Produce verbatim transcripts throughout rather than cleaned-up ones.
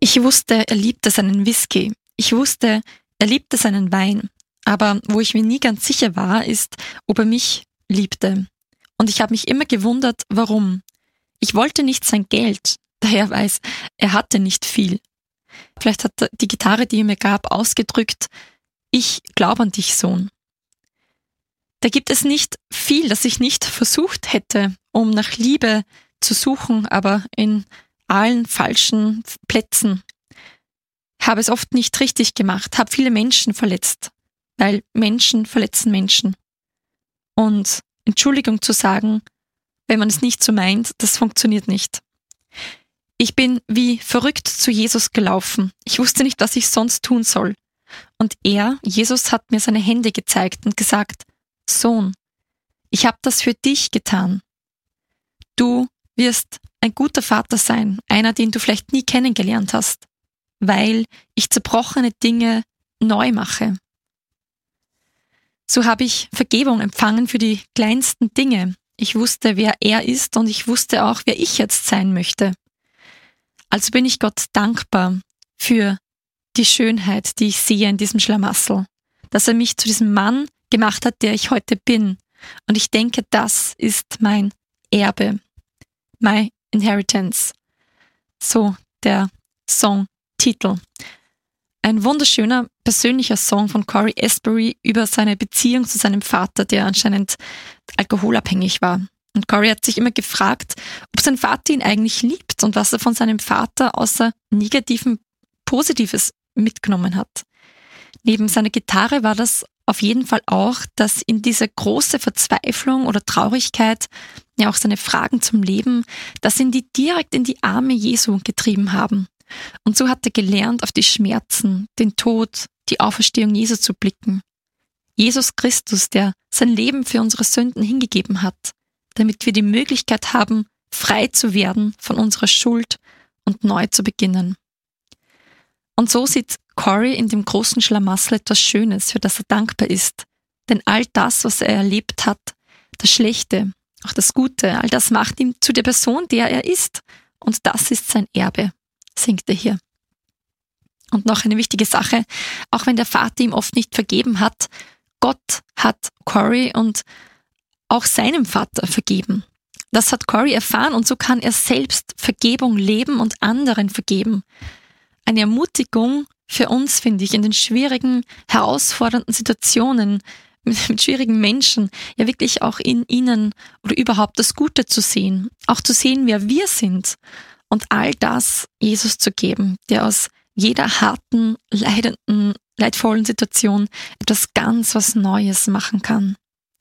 Ich wusste, er liebte seinen Whisky. Ich wusste, er liebte seinen Wein. Aber wo ich mir nie ganz sicher war, ist, ob er mich liebte. Und ich habe mich immer gewundert, warum. Ich wollte nicht sein Geld, da er weiß, er hatte nicht viel. Vielleicht hat die Gitarre, die er mir gab, ausgedrückt, ich glaube an dich, Sohn. Da gibt es nicht viel, das ich nicht versucht hätte, um nach Liebe zu suchen, aber in allen falschen Plätzen. Habe es oft nicht richtig gemacht, habe viele Menschen verletzt, weil Menschen verletzen Menschen. Und Entschuldigung zu sagen, wenn man es nicht so meint, das funktioniert nicht. Ich bin wie verrückt zu Jesus gelaufen. Ich wusste nicht, was ich sonst tun soll. Und er, Jesus, hat mir seine Hände gezeigt und gesagt, Sohn, ich habe das für dich getan. Du wirst ein guter Vater sein, einer, den du vielleicht nie kennengelernt hast, weil ich zerbrochene Dinge neu mache. So habe ich Vergebung empfangen für die kleinsten Dinge. Ich wusste, wer er ist und ich wusste auch, wer ich jetzt sein möchte. Also bin ich Gott dankbar für die Schönheit, die ich sehe in diesem Schlamassel, dass er mich zu diesem Mann gemacht hat, der ich heute bin. Und ich denke, das ist mein Erbe, my inheritance. So der Songtitel. Ein wunderschöner, persönlicher Song von Cory Asbury über seine Beziehung zu seinem Vater, der anscheinend alkoholabhängig war. Und Cory hat sich immer gefragt, ob sein Vater ihn eigentlich liebt und was er von seinem Vater außer Negativen Positives mitgenommen hat. Neben seiner Gitarre war das auf jeden Fall auch, dass in diese große Verzweiflung oder Traurigkeit, ja auch seine Fragen zum Leben, dass ihn die direkt in die Arme Jesu getrieben haben. Und so hat er gelernt, auf die Schmerzen, den Tod, die Auferstehung Jesu zu blicken. Jesus Christus, der sein Leben für unsere Sünden hingegeben hat, damit wir die Möglichkeit haben, frei zu werden von unserer Schuld und neu zu beginnen. Und so sieht Cory in dem großen Schlamassel etwas Schönes, für das er dankbar ist. Denn all das, was er erlebt hat, das Schlechte, auch das Gute, all das macht ihn zu der Person, der er ist. Und das ist sein Erbe, singt er hier. Und noch eine wichtige Sache, auch wenn der Vater ihm oft nicht vergeben hat, Gott hat Cory und auch seinem Vater vergeben. Das hat Cory erfahren und so kann er selbst Vergebung leben und anderen vergeben. Eine Ermutigung für uns, finde ich, in den schwierigen, herausfordernden Situationen, mit, mit schwierigen Menschen, ja wirklich auch in ihnen oder überhaupt das Gute zu sehen, auch zu sehen, wer wir sind und all das Jesus zu geben, der aus jeder harten, leidenden, leidvollen Situation etwas ganz was Neues machen kann.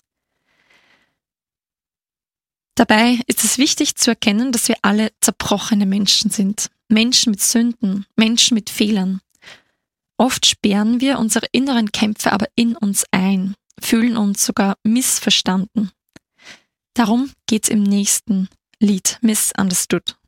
Dabei ist es wichtig zu erkennen, dass wir alle zerbrochene Menschen sind. Menschen mit Sünden, Menschen mit Fehlern. Oft sperren wir unsere inneren Kämpfe aber in uns ein, fühlen uns sogar missverstanden. Darum geht's im nächsten Lied, Misunderstood.